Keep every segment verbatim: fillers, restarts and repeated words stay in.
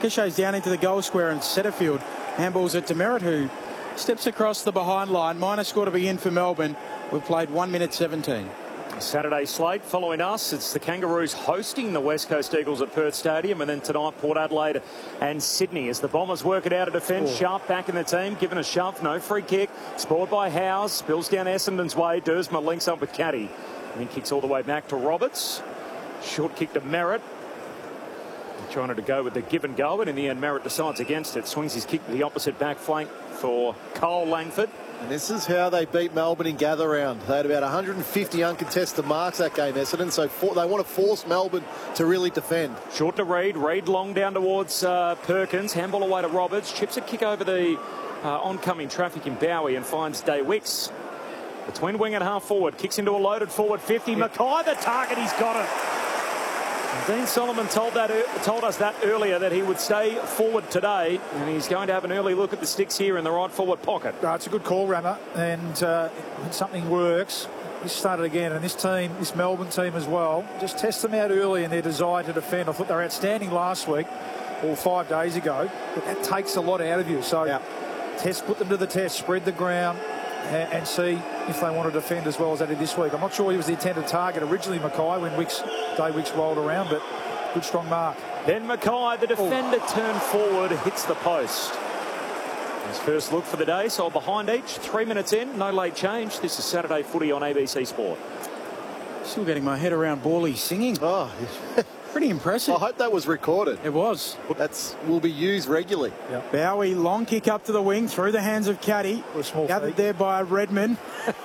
Ricochets down into the goal square and Setterfield handballs it to Merritt, who steps across the behind line. Minor score to be in for Melbourne. We've played one minute seventeen. Saturday slate following us. It's the Kangaroos hosting the West Coast Eagles at Perth Stadium, and then tonight Port Adelaide and Sydney as the Bombers work it out to defend. Oh. Sharp back in the team, given a shove, no free kick. Spoiled by Howes, spills down Essendon's way. Dersma links up with Caddy, and then kicks all the way back to Roberts. Short kick to Merritt. Trying to go with the give and go, and in the end Merritt decides against it. Swings his kick to the opposite back flank for Cole Langford. And this is how they beat Melbourne in gather round. They had about one hundred fifty uncontested marks that game, Essendon, so for, they want to force Melbourne to really defend. Short to Reid. Reid long down towards uh, Perkins. Handball away to Roberts. Chips a kick over the uh, oncoming traffic in Bowie and finds Day Wicks. Between wing and half forward. Kicks into a loaded forward fifty. Yeah. Mackay the target. He's got it. Dean Solomon told that told us that earlier, that he would stay forward today, and he's going to have an early look at the sticks here in the right forward pocket. Uh, it's a good call, Rammer, and uh, when something works, this started again, and this team, this Melbourne team as well, just test them out early in their desire to defend. I thought they were outstanding last week, or five days ago, but that takes a lot out of you. So yeah. test, put them to the test, spread the ground, and, and see if they want to defend as well as they did this week. I'm not sure he was the intended target originally, Mackay, when Wicks, Day Wicks rolled around, but good strong mark. Then Mackay, the defender, oh. turned forward, hits the post. His first look for the day, so behind each, three minutes in, no late change. This is Saturday footy on A B C Sport. Still getting my head around Borley singing. Oh, pretty impressive. I hope that was recorded. It was. That's will be used regularly. Yep. Bowie, long kick up to the wing, through the hands of Caddy. Gathered feet. there by Redmond.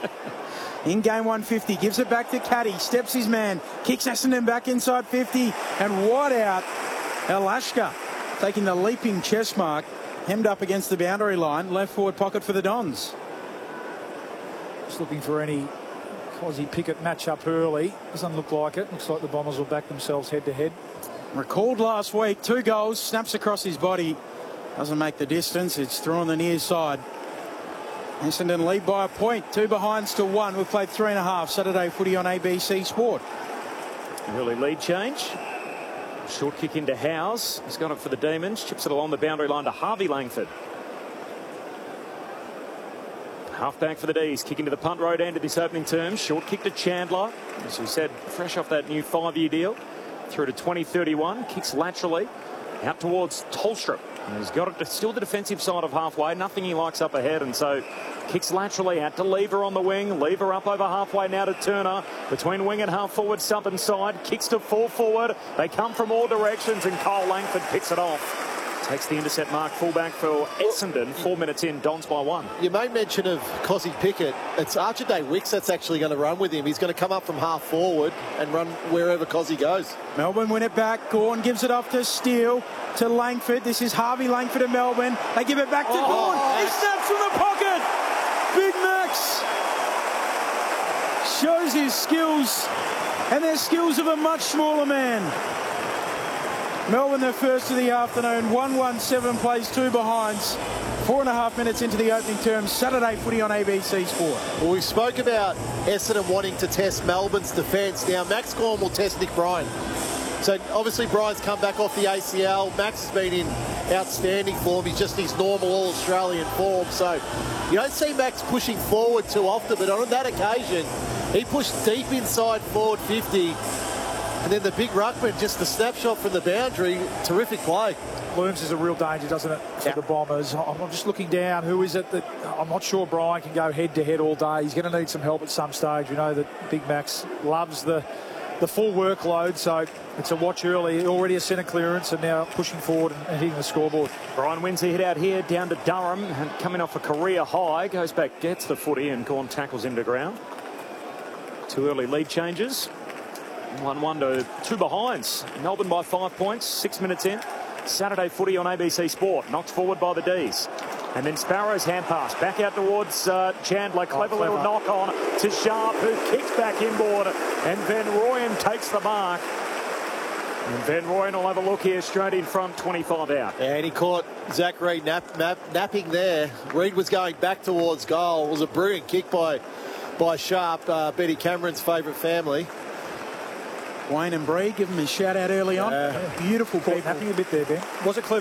In game one fifty, gives it back to Caddy, steps his man, kicks Essendon back inside fifty, and wide out. Alashka taking the leaping chest mark, hemmed up against the boundary line, left forward pocket for the Dons. Just looking for any Cozzy Pickett match up early. Doesn't look like it. Looks like the Bombers will back themselves head to head. Recalled last week, two goals, snaps across his body. Doesn't make the distance, it's through on the near side. Essendon lead by a point, two behinds to one. We've played three and a half. Saturday footy on A B C Sport. Early lead change. Short kick into Howes. He's got it for the Demons. Chips it along the boundary line to Harvey Langford. Half back for the D's. Kick into the punt road end of this opening term. Short kick to Chandler. As we said, fresh off that new five-year deal. Through to twenty thirty-one. Kicks laterally out towards Tolstrup. And he's got it to still the defensive side of halfway. Nothing he likes up ahead, and so kicks laterally out to Lever on the wing. Lever up over halfway now to Turner. Between wing and half forward, southern side. Kicks to full forward. They come from all directions, and Cole Langford picks it off. Takes the intercept mark, fullback for Essendon. Four minutes in, Dons by one. You made mention of Cozzy Pickett. It's Archer Day Wicks that's actually going to run with him. He's going to come up from half forward and run wherever Cozzy goes. Melbourne win it back. Gawn gives it off to Steele, to Langford. This is Harvey Langford and Melbourne. They give it back to oh, Gawn. Nice. He snaps from the pocket. Big Max shows his skills, and they're skills of a much smaller man. Melbourne, their first of the afternoon. one one seven plays two behinds. Four and a half minutes into the opening term. Saturday footy on A B C Sport. Well, we spoke about Essendon wanting to test Melbourne's defence. Now, Max Gawn will test Nick Bryan. So, obviously, Bryan's come back off the A C L. Max has been in outstanding form. He's just his normal All-Australian form. So, you don't see Max pushing forward too often, but on that occasion, he pushed deep inside forward fifty. And then the big ruckman, just the snapshot from the boundary. Terrific play. Blooms is a real danger, doesn't it, for yeah. the Bombers? I'm just looking down. Who is it that... I'm not sure Bryan can go head-to-head all day. He's going to need some help at some stage. We know that Big Max loves the the full workload, so it's a watch early. Already a centre clearance and now pushing forward and hitting the scoreboard. Bryan wins the hit out here down to Durham, and coming off a career high. Goes back, gets the footy, and Gawn tackles him to ground. Two early lead changes. one one to two behinds. Melbourne by five points, six minutes in. Saturday footy on A B C Sport. Knocked forward by the D's. And then Sparrow's hand pass back out towards uh, Chandler. Clever, oh, clever little knock on to Sharp, who kicks back inboard. And Van Rooyen takes the mark. And Van Rooyen will have a look here straight in front, twenty-five out. Yeah, and he caught Zach Reid nap, nap, napping there. Reid was going back towards goal. It was a brilliant kick by, by Sharp, uh, Betty Cameron's favourite family. Wayne and Bree, give him a shout out early on. Yeah. Beautiful people. Napping a bit there, Ben. Was it clever?